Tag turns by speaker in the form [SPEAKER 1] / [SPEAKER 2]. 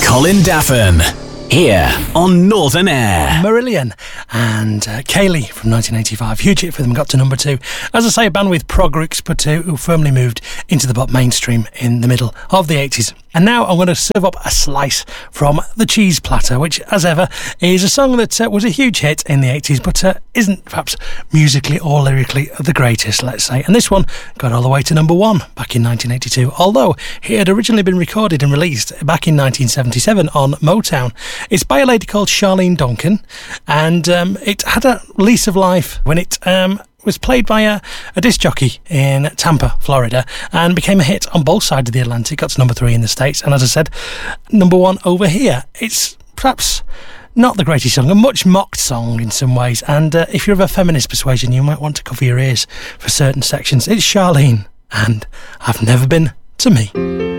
[SPEAKER 1] Colin Daffin, here on Northern Air.
[SPEAKER 2] Marillion and Kaylee from 1985. Huge hit for them, got to number 2. As I say, a band with prog roots, but who firmly moved into the pop mainstream in the middle of the 80s. And now I'm going to serve up a slice from The Cheese Platter, which, as ever, is a song that was a huge hit in the 80s, but isn't perhaps musically or lyrically the greatest, let's say. And this one got all the way to number 1 back in 1982, although it had originally been recorded and released back in 1977 on Motown. It's by a lady called Charlene Duncan, and it had a lease of life when it was played by a disc jockey in Tampa, Florida, and became a hit on both sides of the Atlantic. Got to number 3 in the States, and as I said, number 1 over here. It's perhaps not the greatest song, a much mocked song in some ways, and if you're of a feminist persuasion, you might want to cover your ears for certain sections. It's Charlene, and I've Never Been to Me.